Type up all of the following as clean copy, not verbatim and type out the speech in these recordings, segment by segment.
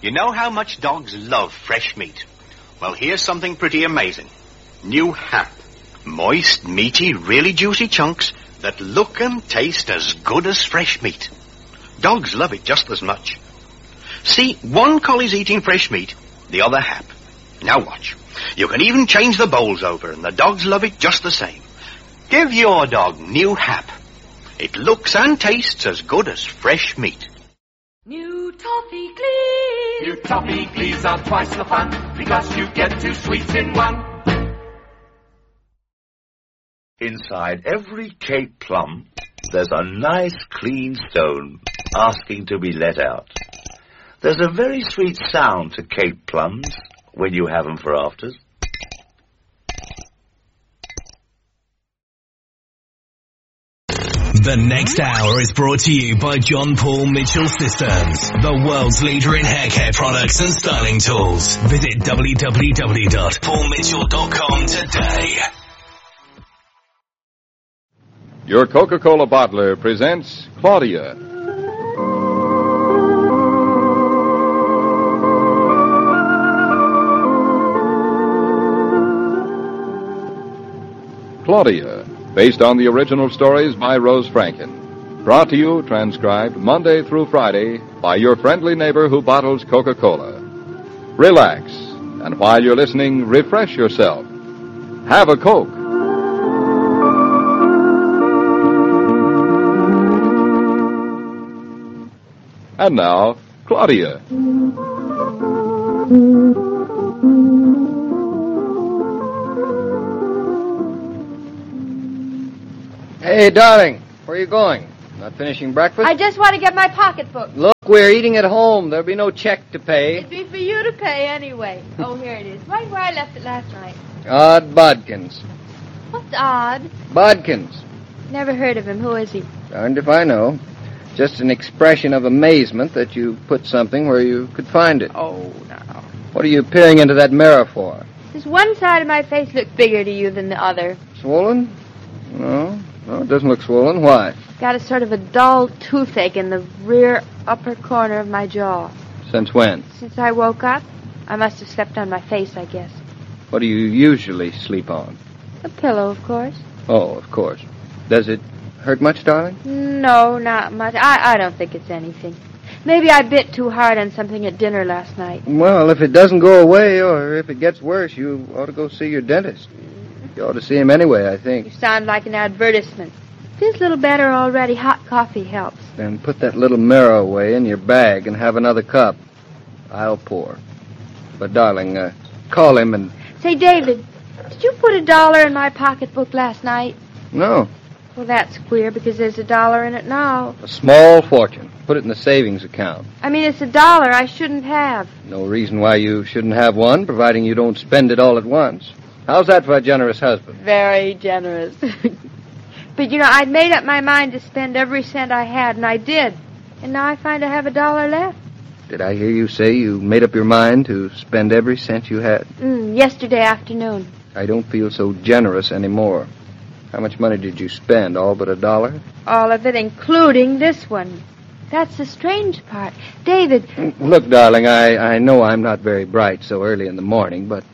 You know how much dogs love fresh meat? Well, here's something pretty amazing. New Hap. Moist, meaty, really juicy chunks that look and taste as good as fresh meat. Dogs love it just as much. See, one collie's eating fresh meat, the other Hap. Now watch. You can even change the bowls over, and the dogs love it just the same. Give your dog New Hap. It looks and tastes as good as fresh meat. New Toffee Glees. New Toffee Glees are twice the fun, because you get 2 sweets in one. Inside every Cape plum, there's a nice clean stone asking to be let out. There's a very sweet sound to Cape plums when you have them for afters. The next hour is brought to you by John Paul Mitchell Systems, the world's leader in hair care products and styling tools. Visit www.paulmitchell.com today. Your Coca-Cola bottler presents Claudia. Claudia, based on the original stories by Rose Franken. Brought to you, transcribed, Monday through Friday by your friendly neighbor who bottles Coca-Cola. Relax, and while you're listening, refresh yourself. Have a Coke. And now, Claudia. Hey, darling, where are you going? Not finishing breakfast? I just want to get my pocketbook. Look, we're eating at home. There'll be no check to pay. It'd be for you to pay anyway. Oh, here it is. Right where I left it last night. Odd Bodkins. What's odd? Bodkins. Never heard of him. Who is he? Darned if I know. Just an expression of amazement that you put something where you could find it. Oh, no. What are you peering into that mirror for? Does one side of my face look bigger to you than the other? Swollen? No, it doesn't look swollen. Why? Got a sort of a dull toothache in the rear upper corner of my jaw. Since when? Since I woke up. I must have slept on my face, I guess. What do you usually sleep on? A pillow, of course. Oh, of course. Does it hurt much, darling? No, not much. I don't think it's anything. Maybe I bit too hard on something at dinner last night. Well, if it doesn't go away or if it gets worse, you ought to go see your dentist. You ought to see him anyway, I think. You sound like an advertisement. Feels a little better already. Hot coffee helps. Then put that little mirror away in your bag and have another cup. I'll pour. But, darling, call him and... Say, David, did you put $1 in my pocketbook last night? No. Well, that's queer, because there's $1 in it now. A small fortune. Put it in the savings account. I mean, it's $1 I shouldn't have. No reason why you shouldn't have one, providing you don't spend it all at once. How's that for a generous husband? Very generous. But, I'd made up my mind to spend every cent I had, and I did. And now I find I have $1 left. Did I hear you say you made up your mind to spend every cent you had? Yesterday afternoon. I don't feel so generous anymore. How much money did you spend, all but $1? All of it, including this one. That's the strange part. David... Look, darling, I know I'm not very bright so early in the morning, but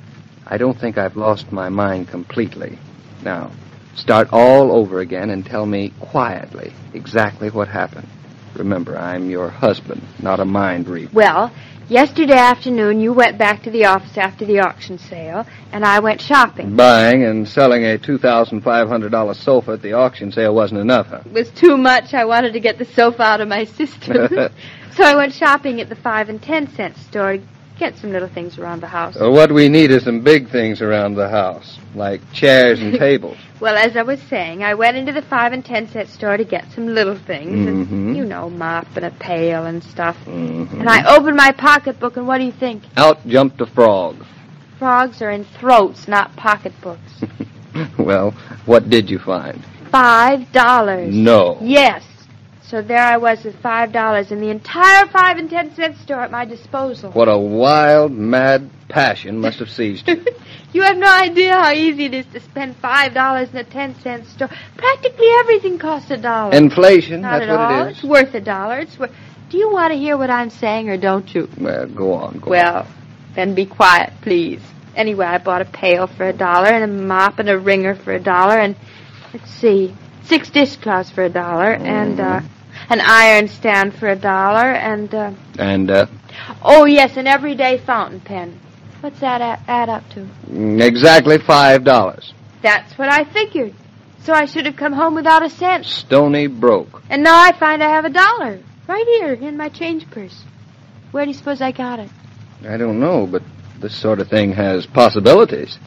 I don't think I've lost my mind completely. Now, start all over again and tell me quietly exactly what happened. Remember, I'm your husband, not a mind reader. Well, yesterday afternoon you went back to the office after the auction sale, and I went shopping. Buying and selling a $2,500 sofa at the auction sale wasn't enough, huh? It was too much. I wanted to get the sofa out of my system. So I went shopping at the 5 and 10 cent store to get some little things around the house. What we need is some big things around the house, like chairs and tables. Well, as I was saying, I went into the 5 and 10 cent store to get some little things. Mm-hmm. And, mop and a pail and stuff. Mm-hmm. And I opened my pocketbook, and what do you think? Out jumped a frog. Frogs are in throats, not pocketbooks. Well, what did you find? $5. No. Yes. So there I was with $5 and the entire 5 and 10 cent store at my disposal. What a wild, mad passion must have seized you. You have no idea how easy it is to spend $5 in a 10-cent store. Practically everything costs $1. Inflation, Not that's at what all. it is. It's worth $1. Do you want to hear what I'm saying, or don't you? Well, go on. Well, then be quiet, please. Anyway, I bought a pail for $1 and a mop and a wringer for $1 and, let's see, 6 dishcloths for $1 and an iron stand for $1 and... Oh, yes, an everyday fountain pen. What's that add up to? Exactly $5. That's what I figured. So I should have come home without a cent. Stony broke. And now I find I have $1 right here in my change purse. Where do you suppose I got it? I don't know, but this sort of thing has possibilities.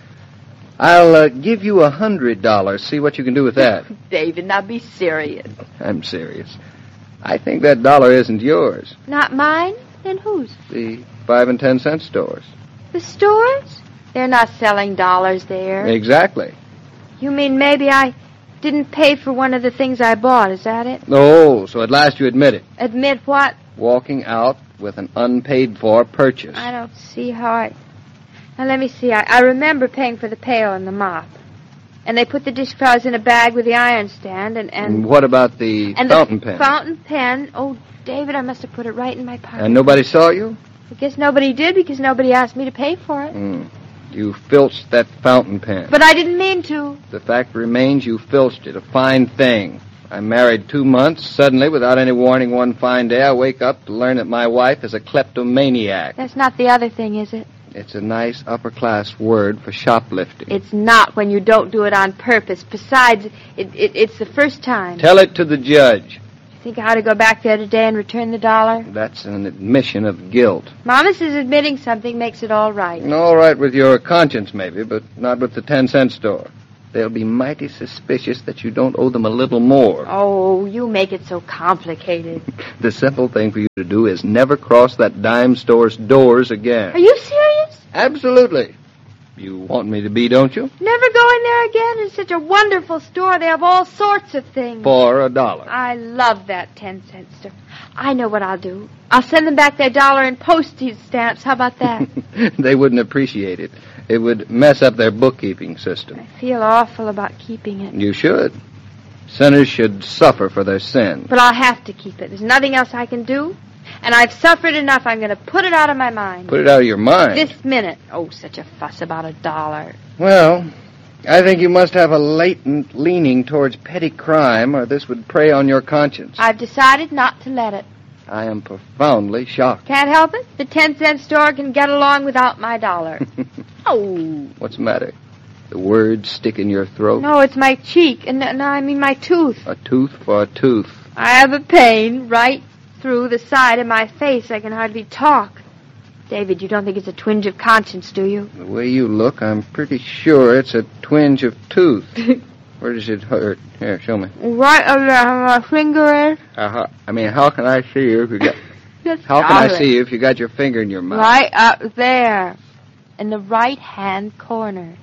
I'll give you $100. See what you can do with that. David, now be serious. I'm serious. I think that $1 isn't yours. Not mine? Then whose? The 5 and 10 cent stores. The stores? They're not selling dollars there. Exactly. You mean maybe I didn't pay for one of the things I bought, is that it? Oh, so at last you admit it. Admit what? Walking out with an unpaid-for purchase. I don't see how I... Now, let me see. I remember paying for the pail and the mop. And they put the dishcloths in a bag with the iron stand and what about the fountain pen? Fountain pen? Oh, David, I must have put it right in my pocket. And nobody saw you? I guess nobody did because nobody asked me to pay for it. You filched that fountain pen. But I didn't mean to. The fact remains you filched it. A fine thing. I'm married 2 months. Suddenly, without any warning, one fine day, I wake up to learn that my wife is a kleptomaniac. That's not the other thing, is it? It's a nice upper-class word for shoplifting. It's not when you don't do it on purpose. Besides, it's the first time. Tell it to the judge. You think I ought to go back there today and return the $1? That's an admission of guilt. Mama says admitting something makes it all right. All right with your conscience, maybe, but not with the 10-cent store. They'll be mighty suspicious that you don't owe them a little more. Oh, you make it so complicated. The simple thing for you to do is never cross that dime store's doors again. Are you serious? Absolutely. You want me to be, don't you? Never go in there again. It's such a wonderful store. They have all sorts of things. For $1. I love that 10-cent store. I know what I'll do. I'll send them back their $1 in postage stamps. How about that? They wouldn't appreciate it. It would mess up their bookkeeping system. I feel awful about keeping it. You should. Sinners should suffer for their sin. But I'll have to keep it. There's nothing else I can do. And I've suffered enough. I'm going to put it out of my mind. Put it out of your mind? This minute. Oh, such a fuss about $1. Well, I think you must have a latent leaning towards petty crime, or this would prey on your conscience. I've decided not to let it. I am profoundly shocked. Can't help it. The 10-cent store can get along without my $1. Oh. What's the matter? The words stick in your throat? No, it's my cheek. And no, I mean my tooth. A tooth for a tooth. I have a pain right through the side of my face. I can hardly talk. David, you don't think it's a twinge of conscience, do you? The way you look, I'm pretty sure it's a twinge of tooth. Where does it hurt? Here, show me. Right over my finger is. I mean, how can I see you if you got... How can I see you if you got your finger in your mouth? Right up there. In the right-hand corner.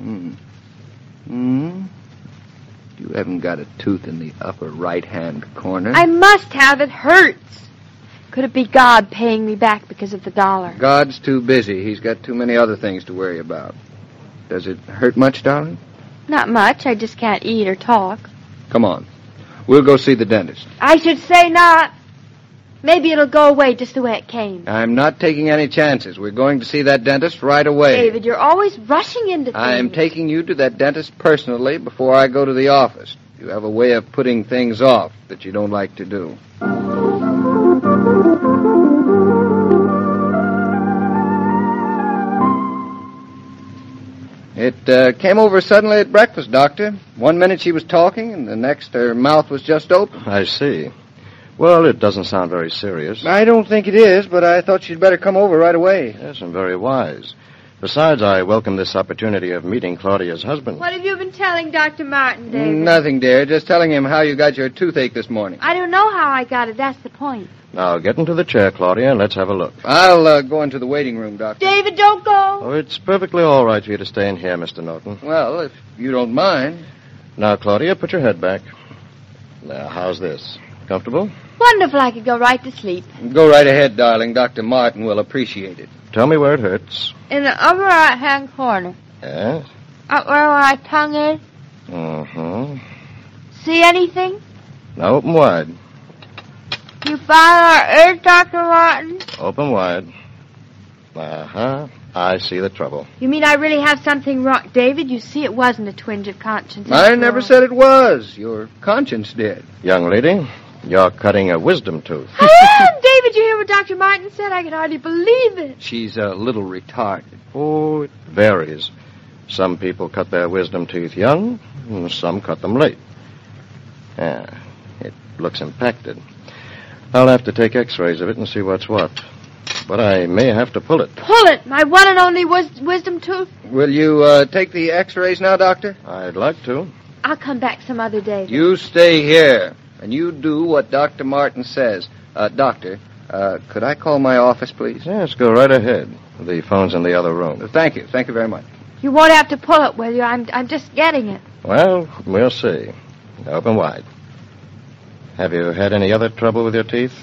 You haven't got a tooth in the upper right-hand corner. I must have. It hurts. Could it be God paying me back because of the $1? God's too busy. He's got too many other things to worry about. Does it hurt much, darling? Not much. I just can't eat or talk. Come on. We'll go see the dentist. I should say not. Maybe it'll go away just the way it came. I'm not taking any chances. We're going to see that dentist right away. David, you're always rushing into things. I am taking you to that dentist personally before I go to the office. You have a way of putting things off that you don't like to do. It came over suddenly at breakfast, Doctor. 1 minute she was talking, and the next her mouth was just open. I see. Well, it doesn't sound very serious. I don't think it is, but I thought she'd better come over right away. Yes, and very wise. Besides, I welcome this opportunity of meeting Claudia's husband. What have you been telling Dr. Martin, David? Nothing, dear. Just telling him how you got your toothache this morning. I don't know how I got it. That's the point. Now, get into the chair, Claudia, and let's have a look. I'll go into the waiting room, Doctor. David, don't go. Oh, it's perfectly all right for you to stay in here, Mr. Norton. Well, if you don't mind. Now, Claudia, put your head back. Now, how's this? Comfortable? Wonderful. I could go right to sleep. Go right ahead, darling. Dr. Martin will appreciate it. Tell me where it hurts. In the upper right-hand corner. Yes? Up where my tongue is. Mm-hmm. See anything? Now open wide. You found our earth, Dr. Martin? Open wide. Uh-huh. I see the trouble. You mean I really have something wrong? David, you see it wasn't a twinge of conscience. I never said it was. Your conscience did. Young lady, you're cutting a wisdom tooth. I am! David, you hear what Dr. Martin said? I can hardly believe it. She's a little retarded. Oh, it varies. Some people cut their wisdom teeth young, and some cut them late. Yeah, it looks impacted. I'll have to take x-rays of it and see what's what. But I may have to pull it. Pull it? My one and only wisdom tooth? Will you take the x-rays now, Doctor? I'd like to. I'll come back some other day. You stay here, and you do what Dr. Martin says. Doctor, could I call my office, please? Yes, go right ahead. The phone's in the other room. Thank you. Thank you very much. You won't have to pull it, will you? I'm just getting it. Well, we'll see. Open wide. Have you had any other trouble with your teeth?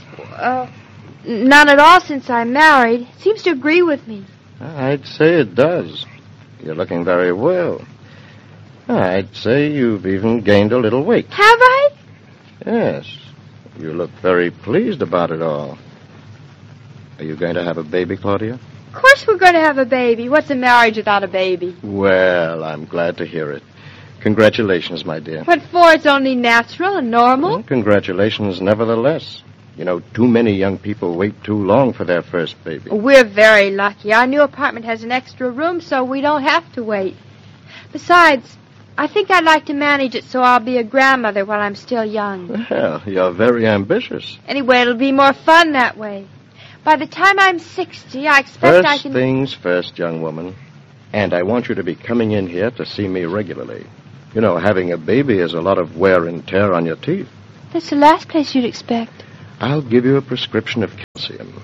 None at all since I'm married. Seems to agree with me. I'd say it does. You're looking very well. I'd say you've even gained a little weight. Have I? Yes. You look very pleased about it all. Are you going to have a baby, Claudia? Of course we're going to have a baby. What's a marriage without a baby? Well, I'm glad to hear it. Congratulations, my dear. What for? It's only natural and normal. Well, congratulations nevertheless. You know, too many young people wait too long for their first baby. We're very lucky. Our new apartment has an extra room, so we don't have to wait. Besides, I think I'd like to manage it so I'll be a grandmother while I'm still young. Well, you're very ambitious. Anyway, it'll be more fun that way. By the time I'm 60, I expect I can... First things first, young woman. And I want you to be coming in here to see me regularly. You know, having a baby is a lot of wear and tear on your teeth. That's the last place you'd expect. I'll give you a prescription of calcium.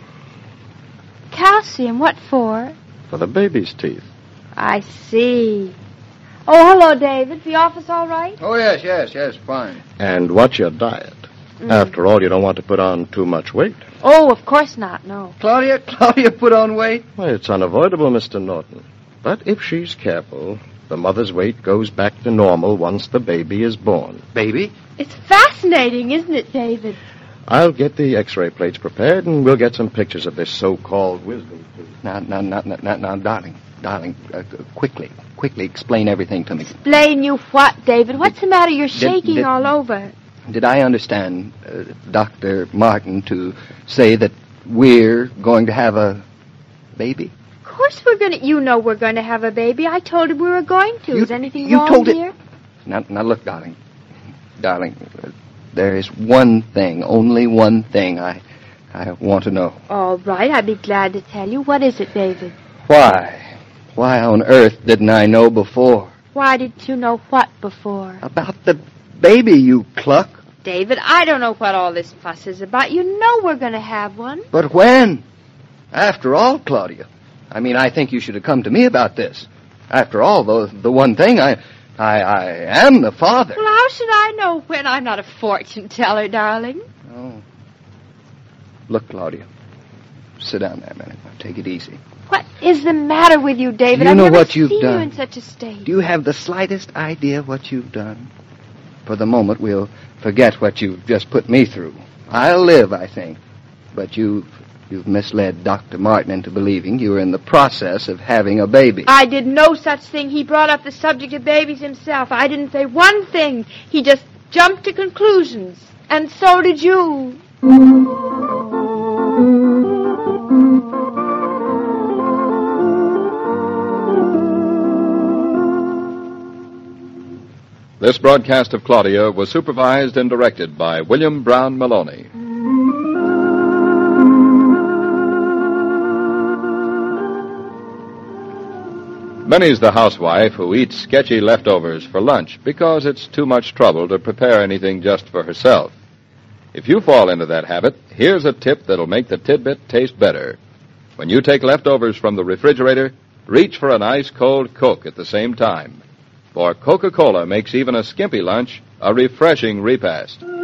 Calcium? What for? For the baby's teeth. I see. Oh, hello, David. The office all right? Oh, yes, fine. And watch your diet. After all, you don't want to put on too much weight. Oh, of course not, no. Claudia put on weight? Well, it's unavoidable, Mr. Norton. But if she's careful, the mother's weight goes back to normal once the baby is born. Baby? It's fascinating, isn't it, David? I'll get the x-ray plates prepared, and we'll get some pictures of this so-called wisdom tooth. Now, darling, quickly explain everything to me. Explain you what, David? What's the matter? You're shaking all over. Did I understand Dr. Martin to say that we're going to have a baby? Of course we're going to... You know we're going to have a baby. I told him we were going to. Is anything wrong told here? Now look, darling, there is one thing, only one thing I want to know. All right, I'd be glad to tell you. What is it, David? Why on earth didn't I know before? Why didn't you know what before? About the baby, you cluck. David, I don't know what all this fuss is about. You know we're going to have one. But when? After all, Claudia. I mean, I think you should have come to me about this. After all, the one thing, I am the father. Well, how should I know when? I'm not a fortune teller, darling. Oh. Look, Claudia, sit down there a minute. Now, take it easy. What is the matter with you, David? Do you know I've never what you've seen done? You in such a state. Do you have the slightest idea what you've done? For the moment, we'll forget what you've just put me through. I'll live, I think. But you've misled Dr. Martin into believing you were in the process of having a baby. I did no such thing. He brought up the subject of babies himself. I didn't say one thing. He just jumped to conclusions. And so did you. This broadcast of Claudia was supervised and directed by William Brown Maloney. Minnie's the housewife who eats sketchy leftovers for lunch because it's too much trouble to prepare anything just for herself. If you fall into that habit, here's a tip that'll make the tidbit taste better. When you take leftovers from the refrigerator, reach for an ice-cold Coke at the same time. For Coca-Cola makes even a skimpy lunch a refreshing repast.